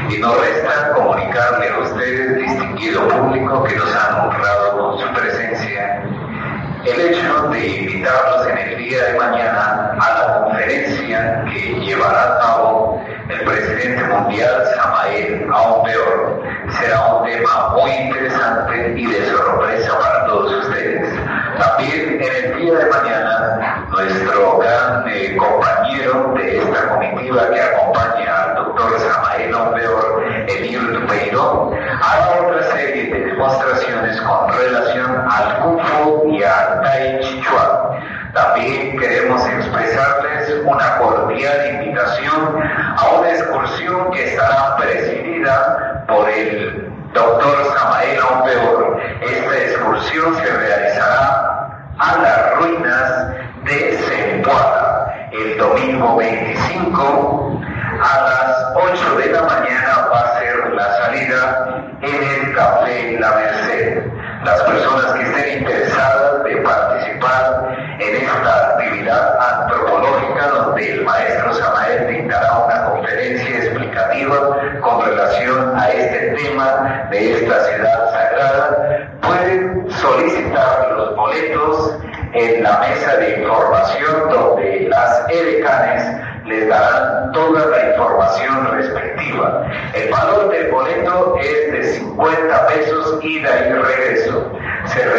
y no resta comunicarle a ustedes, distinguido público que nos han honrado con su presencia, el hecho de invitarlos en el día de mañana a la conferencia que llevará a cabo el presidente mundial Samael Aún Peor. Será un tema muy interesante y de sorpresa para todos ustedes. También en el día de mañana, nuestro gran compañero de esta comitiva que acompaña al doctor Samael Aún Peor, Emilio Tupeiro, hará otra serie de demostraciones con relación al Kung Fu y al Tai Chi Chuan. También queremos expresarles una cordial invitación a una excursión que estará presidida por el doctor Samael Aún Peor. Esta excursión se realizará a las ruinas de Zempoala el domingo 25 a las 8 de la mañana. Va a ser la salida en el Café La Merced. Las personas que estén interesadas de participar en esta actividad antropológica, donde el maestro Samael dictará una conferencia explicativa con relación a este tema de esta ciudad sagrada, pueden solicitar los boletos en la mesa de información, donde las edecanes les darán toda la información respectiva. El valor del boleto es de 50 pesos ida y regreso.